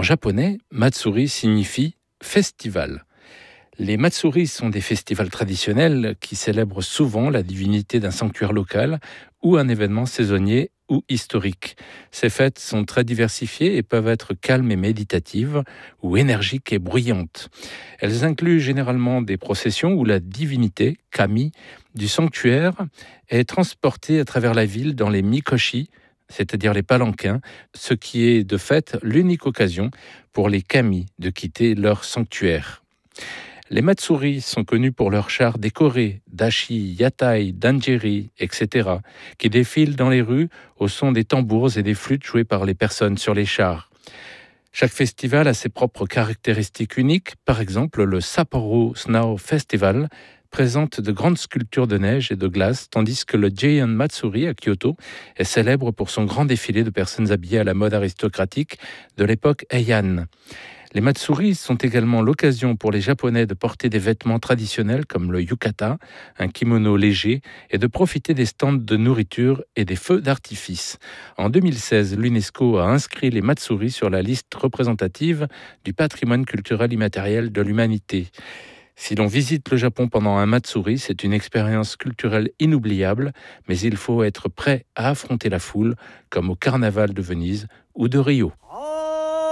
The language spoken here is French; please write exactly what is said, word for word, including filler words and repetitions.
japonais, matsuri signifie festival. Les matsuri sont des festivals traditionnels qui célèbrent souvent la divinité d'un sanctuaire local ou un événement saisonnier ou historique. Ces fêtes sont très diversifiées et peuvent être calmes et méditatives ou énergiques et bruyantes. Elles incluent généralement des processions où la divinité, kami, du sanctuaire est transportée à travers la ville dans les mikoshi, c'est-à-dire les palanquins, ce qui est de fait l'unique occasion pour les kami de quitter leur sanctuaire. Les matsuri sont connus pour leurs chars décorés, dashi, yatai, danjiri, et cetera, qui défilent dans les rues au son des tambours et des flûtes jouées par les personnes sur les chars. Chaque festival a ses propres caractéristiques uniques. Par exemple, le Sapporo Snow Festival présente de grandes sculptures de neige et de glace, tandis que le Gion Matsuri à Kyoto est célèbre pour son grand défilé de personnes habillées à la mode aristocratique de l'époque Heian. Les matsuri sont également l'occasion pour les Japonais de porter des vêtements traditionnels comme le yukata, un kimono léger, et de profiter des stands de nourriture et des feux d'artifice. En deux mille seize, l'UNESCO a inscrit les matsuri sur la liste représentative du patrimoine culturel immatériel de l'humanité. Si l'on visite le Japon pendant un matsuri, c'est une expérience culturelle inoubliable, mais il faut être prêt à affronter la foule, comme au carnaval de Venise ou de Rio.